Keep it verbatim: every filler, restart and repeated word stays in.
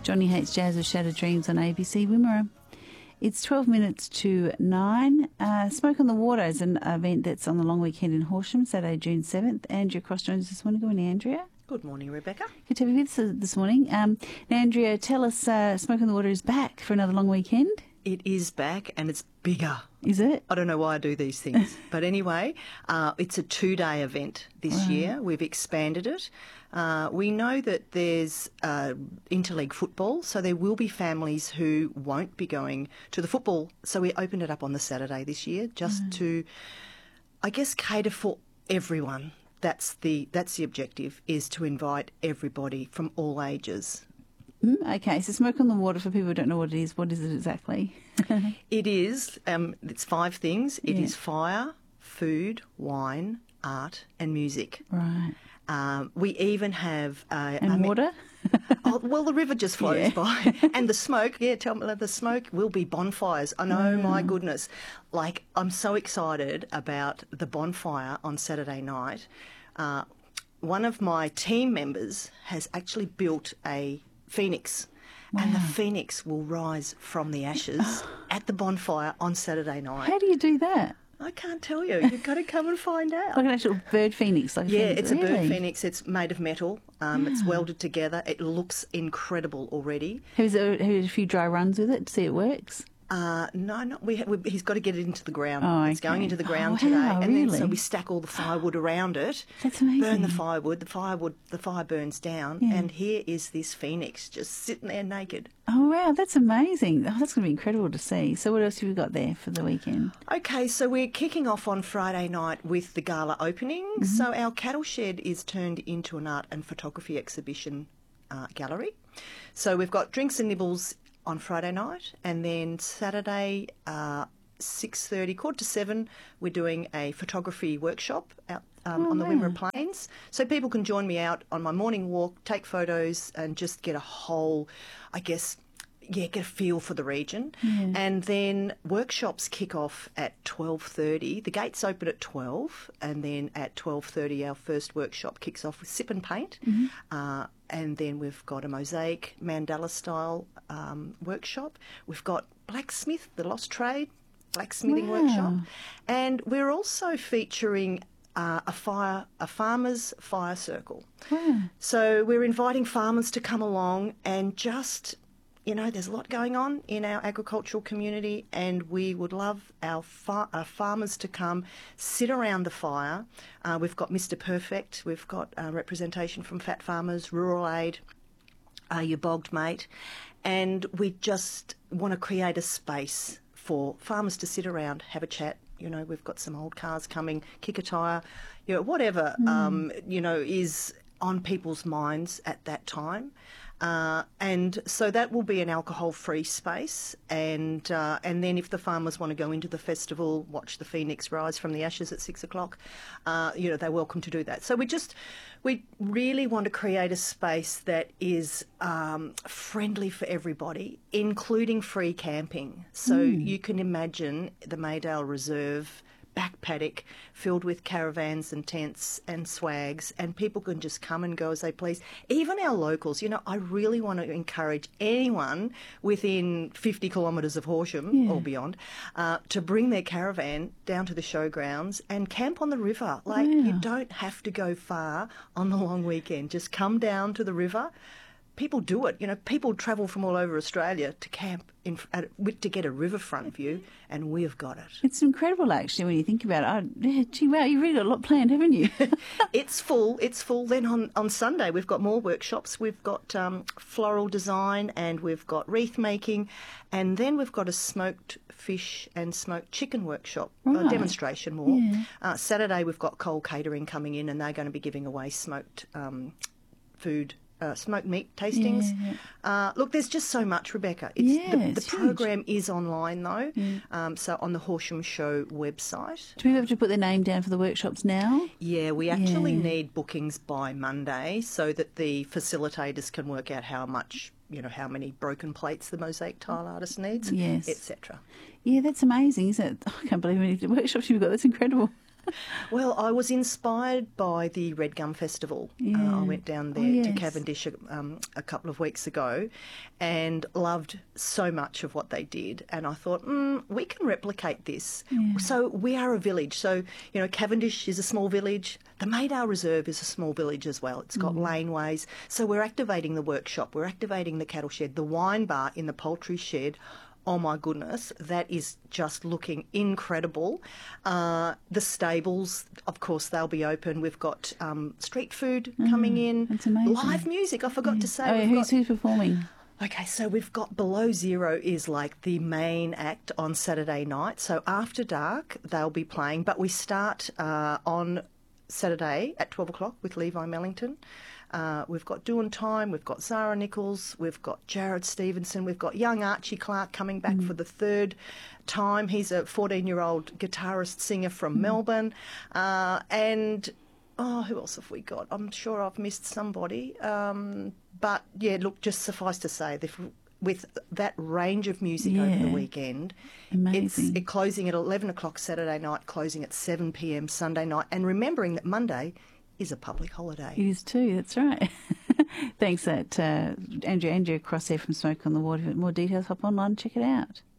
Johnny Hates Jazz with Shattered Dreams on A B C Wimmera. It's twelve minutes to nine. Uh, Smoke on the Water is an event that's on the long weekend in Horsham, Saturday, June seventh. Andrea Cross joins us this morning. Good morning, Andrea. Good morning, Rebecca. Good to have you with us this morning. Um, now, Andrea, tell us, uh, Smoke on the Water is back for another long weekend. It is back and it's bigger. Is it? I don't know why I do these things. But anyway, uh, it's a two-day event this Wow. year. We've expanded it. Uh, we know that there's uh, interleague football, so there will be families who won't be going to the football. So we opened it up on the Saturday this year just mm. to, I guess, cater for everyone. That's the that's the objective, is to invite everybody from all ages. Mm, okay, so Smoke on the Water, for people who don't know what it is, what is it exactly? It is, um, it's five things. It Yeah. is fire, food, wine, art and music. Right. Um, we even have... Uh, And I mean- water? oh, well, the river just flows Yeah. by. And the smoke, yeah, tell me, the smoke will be bonfires. I know, my goodness. Like, I'm so excited about the bonfire on Saturday night. Uh, one of my team members has actually built a phoenix. And the phoenix will rise from the ashes at the bonfire on Saturday night. How do you do that? I can't tell you. You've got to come and find out. Like an actual bird phoenix? Like a Yeah, phoenix. it's a bird Really? phoenix. It's made of metal. Um, It's welded together. It looks incredible already. Has it had a few dry runs with it to see it works? Uh, no, not we, we. He's got to get it into the ground. Oh, It's going okay. into the ground Oh, today, wow, and then so really? we stack all the firewood around it. That's Burn amazing. the firewood. The firewood. The fire burns down, Yeah. and here is this phoenix just sitting there naked. Oh, wow, that's amazing. Oh, that's going to be incredible to see. So what else have you got there for the weekend? Okay, so we're kicking off on Friday night with the gala opening. Mm-hmm. So our cattle shed is turned into an art and photography exhibition uh, gallery. So we've got drinks and nibbles on Friday night, and then Saturday, uh, six thirty, quarter to seven, we're doing a photography workshop out um, Oh, on the wow. Wimmera Plains. So people can join me out on my morning walk, take photos, and just get a whole, I guess, yeah, get a feel for the region. And then workshops kick off at twelve thirty. The gates open at twelve, and then at twelve thirty our first workshop kicks off with sip and paint. Uh, and then we've got a mosaic mandala style um, workshop. We've got blacksmith, the lost trade, blacksmithing Wow. workshop. And we're also featuring uh, a fire, a farmers' fire circle. Wow. So we're inviting farmers to come along and just, you know, there's a lot going on in our agricultural community, and we would love our, far, our farmers to come, sit around the fire. Uh, we've got Mister Perfect, we've got uh, representation from Fat Farmers, Rural Aid, uh, your bogged mate, and we just want to create a space for farmers to sit around, have a chat. You know, we've got some old cars coming, kick a tyre, you know, whatever, Mm. um, you know, is on people's minds at that time. Uh, and so that will be an alcohol-free space. And uh, and then if the farmers want to go into the festival, watch the phoenix rise from the ashes at six o'clock, uh, you know, they're welcome to do that. So we just, we really want to create a space that is um, friendly for everybody, including free camping. So you can imagine the Maydale Reserve back paddock filled with caravans and tents and swags, and people can just come and go as they please. Even our locals, you know, I really want to encourage anyone within fifty kilometres of Horsham Yeah. or beyond uh, to bring their caravan down to the showgrounds and camp on the river. Like, Wow. you don't have to go far on the long weekend. Just come down to the river. People do it. You know, people travel from all over Australia to camp in, at, to get a riverfront view, and we've got it. It's incredible, actually, when you think about it. Oh, yeah, gee, wow, you've really got a lot planned, haven't you? It's full. It's full. Then on, on Sunday we've got more workshops. We've got um, floral design, and we've got wreath making, and then we've got a smoked fish and smoked chicken workshop, Right. a demonstration more. Yeah. Uh, Saturday we've got Coal Catering coming in, and they're going to be giving away smoked um, food. Uh, smoked meat tastings. Yeah, Uh, look, there's just so much, Rebecca. It's, Yeah, the, the it's huge. program is online though, um, so on the Horsham Show website. Do people have to put their name down for the workshops now? Yeah, we actually Yeah. need bookings by Monday so that the facilitators can work out how much, you know, how many broken plates the mosaic tile artist needs, Yes. et cetera. Yeah, that's amazing, isn't it? Oh, I can't believe how many workshops you've got. That's incredible. Well, I was inspired by the Red Gum Festival. Yeah. Uh, I went down there Oh, yes. to Cavendish um, a couple of weeks ago and loved so much of what they did. And I thought, mm, we can replicate this. Yeah. So we are a village. So, you know, Cavendish is a small village. The Maydale Reserve is a small village as well. It's got mm. laneways. So we're activating the workshop. We're activating the cattle shed, the wine bar in the poultry shed. Oh my goodness, that is just looking incredible. Uh, the stables, of course, they'll be open. We've got um, street food Mm, coming in. that's amazing. Live music, I forgot Yeah. to say. Oh, we've who's, got- who's performing? Okay, so we've got Below Zero is like the main act on Saturday night. So after dark, they'll be playing. But we start uh, on Saturday at twelve o'clock with Levi Mellington. Uh, we've got Doing Time, we've got Zara Nichols, we've got Jared Stevenson, we've got young Archie Clark coming back mm. for the third time. He's a fourteen-year-old guitarist, singer from mm. Melbourne. Uh, and, oh, who else have we got? I'm sure I've missed somebody. Um, but, yeah, look, just suffice to say, that with that range of music yeah. over the weekend, Amazing. it's it closing at eleven o'clock Saturday night, closing at seven p m Sunday night, and remembering that Monday is a public holiday. It is too, that's right. Thanks, that uh, Andrew Andrew across there from Smoke on the Water. More details, hop online and check it out.